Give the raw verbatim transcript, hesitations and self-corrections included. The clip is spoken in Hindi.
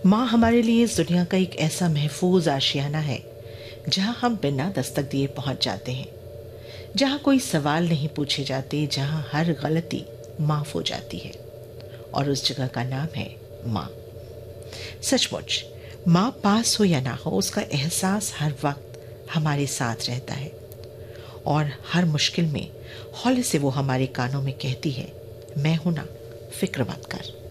माँ हमारे लिए इस दुनिया का एक ऐसा महफूज आशियाना है जहाँ हम बिना दस्तक दिए पहुँच जाते हैं, जहाँ कोई सवाल नहीं पूछे जाते, जहाँ हर गलती माफ़ हो जाती है। और उस जगह का नाम है माँ। सचमुच माँ पास हो या ना हो, उसका एहसास हर वक्त हमारे साथ रहता है और हर मुश्किल में हौले से वो हमारे कानों में कहती है, मैं हूं ना, फिक्र मत कर।